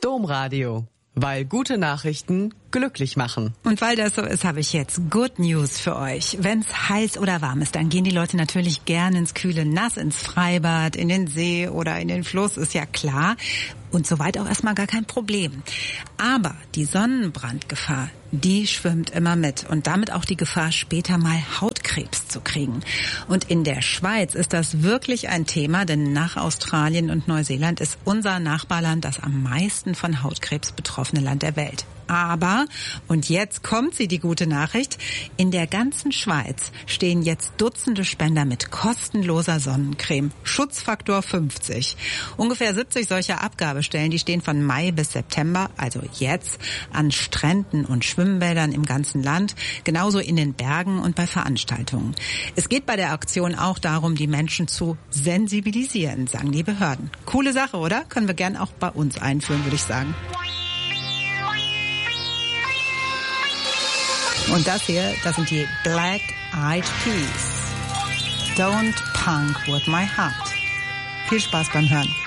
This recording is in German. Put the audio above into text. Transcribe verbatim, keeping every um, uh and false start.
Domradio, weil gute Nachrichten glücklich machen. Und weil das so ist, habe ich jetzt Good News für euch. Wenn es heiß oder warm ist, dann gehen die Leute natürlich gerne ins kühle Nass, ins Freibad, in den See oder in den Fluss, ist ja klar. Und soweit auch erstmal gar kein Problem. Aber die Sonnenbrandgefahr, die schwimmt immer mit. Und damit auch die Gefahr, später mal Hautkrebs zu kriegen. Und in der Schweiz ist das wirklich ein Thema, denn nach Australien und Neuseeland ist unser Nachbarland das am meisten von Hautkrebs betroffene Land der Welt. Aber, und jetzt kommt sie, die gute Nachricht, in der ganzen Schweiz stehen jetzt Dutzende Spender mit kostenloser Sonnencreme. Schutzfaktor fünfzig. Ungefähr siebzig solcher Abgabestellen, die stehen von Mai bis September, also jetzt, an Stränden und Schwimmbädern im ganzen Land, genauso in den Bergen und bei Veranstaltungen. Es geht bei der Aktion auch darum, die Menschen zu sensibilisieren, sagen die Behörden. Coole Sache, oder? Können wir gern auch bei uns einführen, würde ich sagen. Und das hier, das sind die Black Eyed Peas. Don't punk with my heart. Viel Spaß beim Hören.